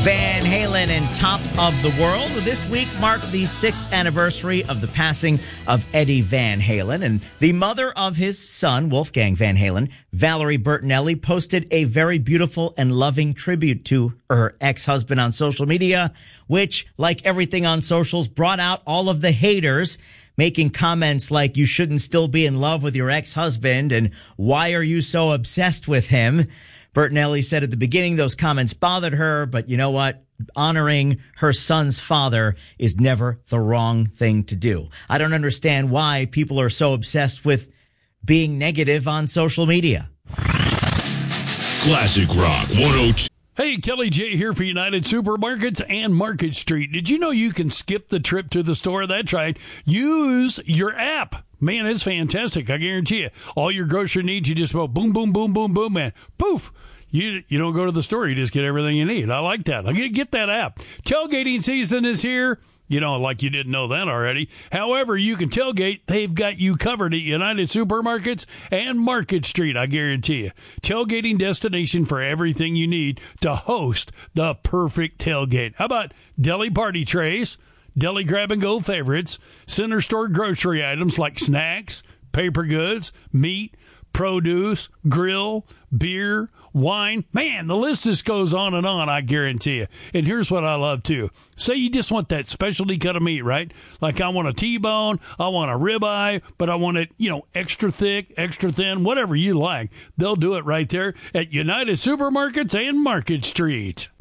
Van Halen and Top of the World. This week marked the 6th anniversary of the passing of Eddie Van Halen, and the mother of his son, Wolfgang Van Halen, Valerie Bertinelli, posted a very beautiful and loving tribute to her ex-husband on social media, which, like everything on socials, brought out all of the haters, making comments like, you shouldn't still be in love with your ex-husband, and why are you so obsessed with him? Bertinelli said at the beginning those comments bothered her, but you know what? Honoring her son's father is never the wrong thing to do. I don't understand why people are so obsessed with being negative on social media. Classic Rock 102. Hey, Kelly J here for United Supermarkets and Market Street. Did you know you can skip the trip to the store? That's right. Use your app. Man, it's fantastic. I guarantee you. All your grocery needs, you just go boom, boom, boom, boom, boom, man. Poof. You don't go to the store. You just get everything you need. I like that. Get that app. Tailgating season is here. Like you didn't know that already. However, you can tailgate. They've got you covered at United Supermarkets and Market Street, I guarantee you. Tailgating destination for everything you need to host the perfect tailgate. How about deli party trays, deli grab-and-go favorites, center store grocery items like snacks, paper goods, meat, produce, grill, beer, wine. Man, the list just goes on, I guarantee you. And here's what I love, too. Say you just want that specialty cut of meat, right? Like I want a T-bone, I want a ribeye, but I want it, extra thick, extra thin, whatever you like. They'll do it right there at United Supermarkets and Market Street.